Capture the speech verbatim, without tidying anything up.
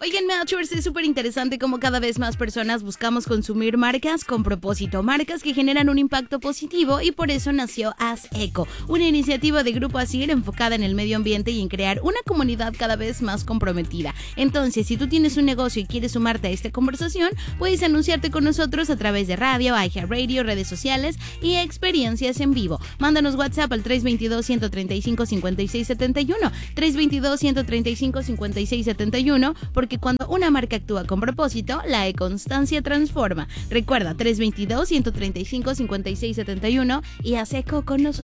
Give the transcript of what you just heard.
Oigan, Matchers, es súper interesante cómo cada vez más personas buscamos consumir marcas con propósito, marcas que generan un impacto positivo, y por eso nació Haz Eco, una iniciativa de Grupo Asir enfocada en el medio ambiente y en crear una comunidad cada vez más comprometida. Entonces, si tú tienes un negocio y quieres sumarte a esta conversación, puedes anunciarte con nosotros a través de radio, iHeartRadio, redes sociales y experiencias en vivo. Mándanos WhatsApp al tres dos dos, uno tres cinco, cinco seis siete uno, tres dos dos, uno tres cinco, cinco seis siete uno, porque cuando una marca actúa con propósito, la e-constancia transforma. Recuerda, tres dos dos, uno tres cinco, cinco seis siete uno y haz eco con nosotros.